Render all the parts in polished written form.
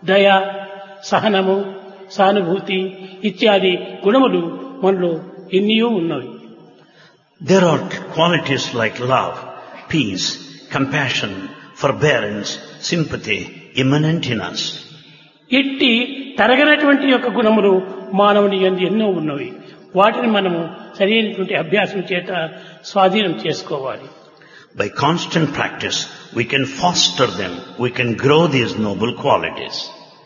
దయ, సహనము, సానుభూతి ఇత్యాది గుణములు మనలో ఎన్నో ఉన్నవి. There are qualities like love, peace, compassion, forbearance, sympathy immanent in us. ఇట్టి తరగనటువంటి యొక్క గుణములు మానవుని యందు ఎన్నో ఉన్నవి. వాటిని మనము సరైనటువంటి అభ్యాసం చేత స్వాధీనం చేసుకోవాలి. By constant practice, we can foster them, we can grow these noble qualities.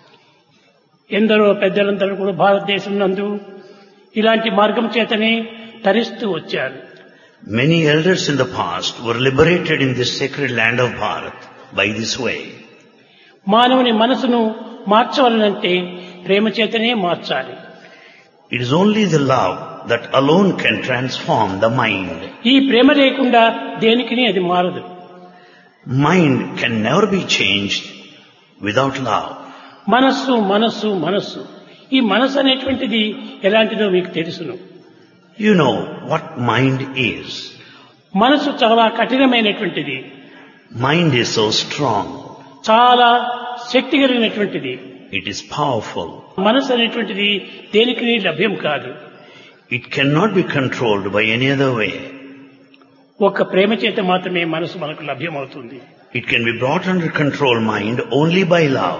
ఎందరో పెద్దలందరూ కూడా భారతదేశం నందు ఇలాంటి మార్గం చేతనే తరిస్తూ వచ్చారు. Many elders in the past were liberated in this sacred land of Bharat by this way. మానవుని మనసును మార్చవలనంటే ప్రేమ చేతనే మార్చాలి. It is only the love that alone can transform the mind. ఈ ప్రేమ లేకుండా దేనికిని అది మారదు. Mind can never be changed without love. మనస్సు మనస్సు మనస్సు, ఈ మనస్సు అనేటువంటిది ఎలాంటిదో మీకు తెలుసును. You know what mind is. మనస్సు చాలా కఠినమైనటువంటిది, Mind is so strong. చాలా శక్తి కలిగినటువంటిది. It is powerful. మనస్సు అనేటువంటిది దేనికి లభ్యం కాదు. It cannot be controlled by any other way. ఒక ప్రేమ చేత మాత్రమే మనసు మనకు లభ్యమవుతుంది. It can be brought under control mind only by love.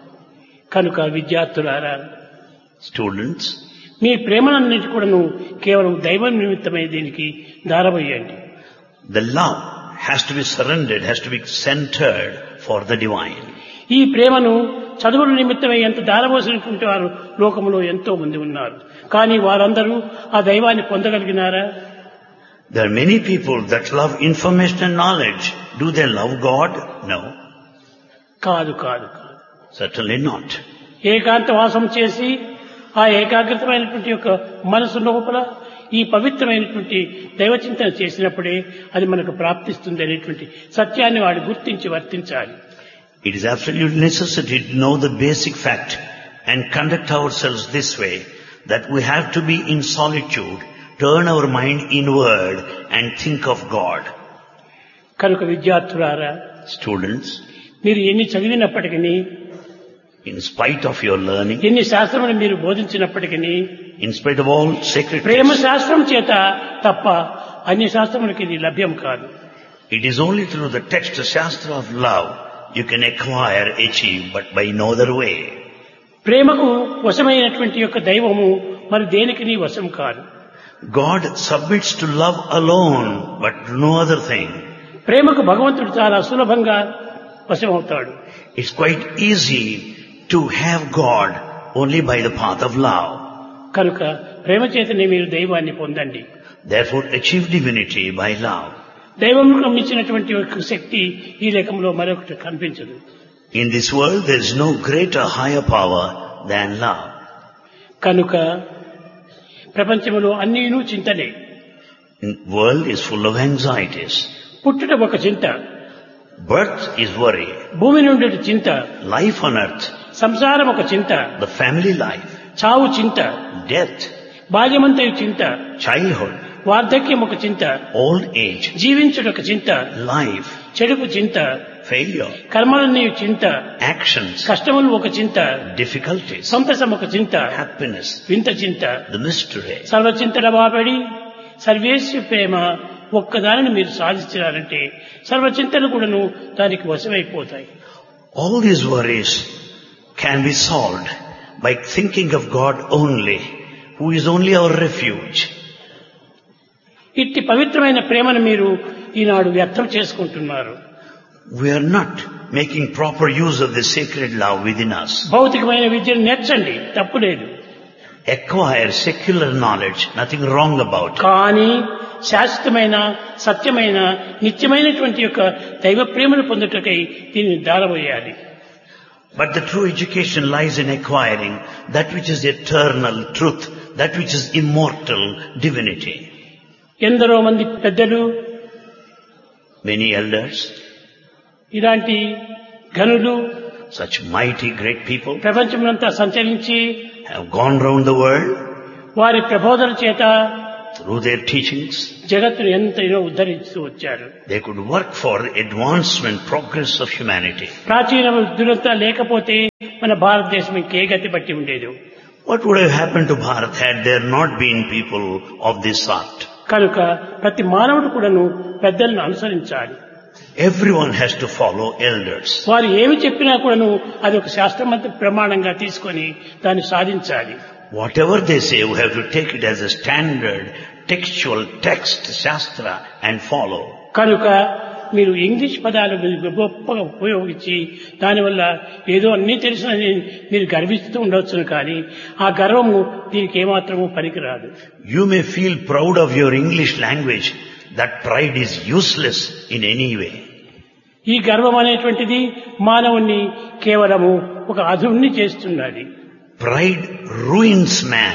కనుక విద్యార్థులారా, Students, మీ ప్రేమనన్నిటి కూడాను కేవలం దైవం నిమిత్తమై దీనికి దారబోయండి. the love has to be surrendered, has to be centered for the divine. ఈ ప్రేమను చదువుల నిమిత్తమై ఎంత దారబోసినటువంటి వారు లోకంలో ఎంతో మంది ఉన్నారు. కానీ వారందరూ ఆ దైవాన్ని పొందగలిగినారా? There are many people that love information and knowledge. Do they love God? No, కాదు కాదు కాదు. certainly not. ఏకాంత వాసం చేసి ఆ ఏకాగ్రతమైనటువంటి యొక్క మనసు లోపల ఈ పవిత్రమైనటువంటి దైవచింతన చేసినప్పుడే అది మనకు ప్రాప్తిస్తుంది అనేటువంటి సత్యాన్ని వాడు గుర్తించి వర్తించాలి. It is absolute necessity to know the basic fact and conduct ourselves this way, that we have to be in solitude, turn our mind inward and think of God. కనుక విద్యార్థులారా, Students, మీరు ఎన్ని చదివినప్పటికీ, in spite of your learning, ఎన్ని శాస్త్రములు మీరు బోధించినప్పటికీ, in spite of all sacred Prema texts, శాస్త్రం చేత తప్ప అన్య శాస్త్రములకి ఇది లభ్యం కాదు. it is only through the text, the Shastra of love, you can acquire, achieve, but by no other way. ప్రేమకు వశమైనటువంటి యొక్క దైవము మరి దేనికి వశం కాదు. God submits to love alone, but no other thing. ప్రేమకు భగవంతుడు చాలా సులభంగా వశమవుతాడు. It's quite easy to have God only by the path of love. కనుక ప్రేమ చేతనే మీరు దైవాన్ని పొందండి. Therefore achieve divinity by love. దైవంలో మించినటువంటి ఒక శక్తి ఈ రకంలో మరొకటి కనిపించదు. In this world there is no greater, higher power than love. కనుక ప్రపంచంలో అన్నీను చింతలే. The world is full of anxieties. పుట్టుట ఒక చింత, Birth is worry. భూమి నుండి చింత, Life on earth, సంసారం ఒక చింత, the family life, చావు చింత, death, బాల్యమంతయు చింత, childhood, వార్ధక్యం ఒక చింత, old age, జీవించుట ఒక చింత, life, చెడుపు చింత, failure, కర్మలన్నీ చింత, actions, కష్టములు ఒక చింత, difficulties, సంతసం ఒక చింత, happiness, వింత చింత, the mystery. సర్వచింతల బాబడి సర్వేశ్వ ప్రేమ ఒక్కదానిని మీరు సాధించారంటే సర్వచింతలు కూడాను దానికి వశమైపోతాయి. All these worries can be solved by thinking of God only, who is only our refuge. ఇట్టి పవిత్రమైన ప్రేమను మీరు ఈనాడు వ్యర్థం చేసుకుంటున్నారు. We are not making proper use of the sacred love within us. భౌతికమైన విద్యను నేర్చండి, తప్పులేదు. Acquire secular knowledge, nothing wrong about it. కానీ శాశ్వతమైన సత్యమైన నిత్యమైనటువంటి యొక్క దైవ ప్రేమను పొందుటకై దీన్ని దారబోయాలి. But the true education lies in acquiring that which is eternal truth, that which is immortal divinity. ఎందరో మంది పెద్దలు, Many elders, ఇలాంటి ఘనులు such mighty great people, ప్రపంచమంతా సంచరించి have gone round the world వారి ప్రబోధన చేత through their teachings. జగత్తును ఎంతైనా ఉద్ధరిస్తూ వచ్చారు. They could work for the advancement, progress of humanity. ప్రాచీన బుద్ధులంతా లేకపోతే మన భారతదేశం ఇంకే గతి పట్టి ఉండేది. What would have happened to Bharat had there not been people of this sort? కనుక ప్రతి మానవుడు కూడాను పెద్దలను అనుసరించాలి. Everyone has to follow elders. వారు ఏమి చెప్పినా కూడాను అది ఒక శాస్త్రమంత ప్రమాణంగా తీసుకొని దాన్ని సాధించాలి. Whatever they say, we have to take it as a standard textual text, shastra, and follow. కనుక మీరు ఇంగ్లీష్ పదాలు గొప్పగా ఉపయోగించి దానివల్ల ఏదో అన్నీ తెలిసినని మీరు గర్విస్తూ ఉండవచ్చును, కానీ ఆ గర్వము దీనికి ఏమాత్రము పనికిరాదు. You may feel proud of your English language. That pride is useless in any way. ఈ గర్వం అనేటువంటిది మానవుణ్ణి కేవలము ఒక అధుణ్ణి చేస్తున్నది. Pride ruins man.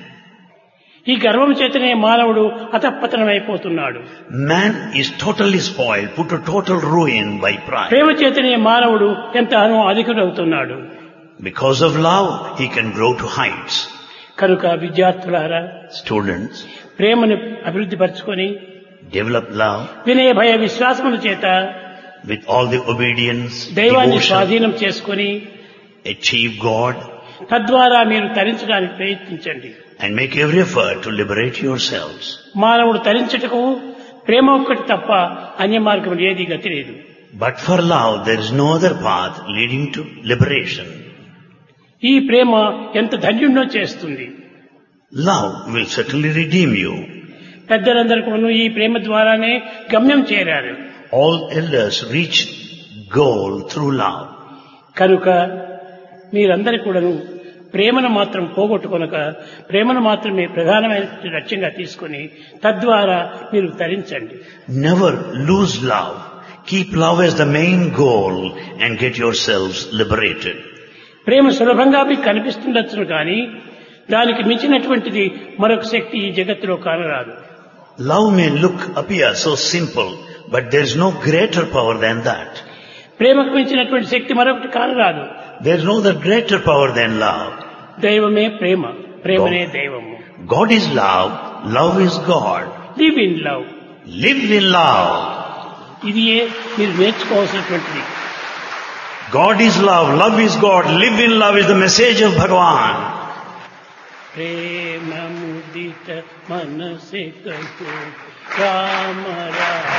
ఈ గర్వం చేతనే మానవుడు అధఃపతనమైపోతున్నాడు. Man is totally spoiled, put to total ruin by pride. ప్రేమ చేతనే మానవుడు ఎంతగానో అధికుడవుతున్నాడు. Because of love, he can grow to heights. కనుక విద్యార్థులారా, Students, ప్రేమను అభివృద్ధి పరచుకొని develop love వినయ భయ విశ్వాసముల చేత with all the obedience, దైవాన్ని devotion, స్వాధీనం చేసుకొని achieve God, తద్వారా మీరు తరించడానికి ప్రయత్నించండి. and make every effort to liberate yourselves. మానవుడు తరించుటకు ప్రేమ ఒక్కటి తప్ప అన్య మార్గం ఏది గతి లేదు. But for love, there is no other path leading to liberation. ఈ ప్రేమ ఎంత ధన్యుణ్ణో చేస్తుంది. Love will certainly redeem you. పెద్దలందరూ కూడా ఈ ప్రేమ ద్వారానే గమ్యం చేరారు. All elders reach goal through love. కనుక మీరందరూ కూడాను ప్రేమను మాత్రం పోగొట్టుకొనక ప్రేమను మాత్రమే ప్రధానమైన లక్ష్యంగా తీసుకొని తద్వారా మీరు తరించండి. Never lose love. Keep love as the main goal and get yourselves liberated. ప్రేమ సులభంగా మీకు కనిపిస్తుండొచ్చును, కానీ దానికి మించినటువంటిది మరొక శక్తి ఈ జగత్తులో కానరాదు. Love may appear so simple, but there is no greater power than that. ప్రేమకు మించినటువంటి శక్తి మరొకటి కానరాదు. There is no other greater power than love. దైవమే ప్రేమ, ప్రేమనే దైవము. God is love, love is God. Live in love. Live in love. ఇది మీరు నేర్చుకోవాల్సినటువంటిది. God is love is God, live in love is the message of Bhagavan. ప్రేమ ముదిత మనసే కహో రామ రామ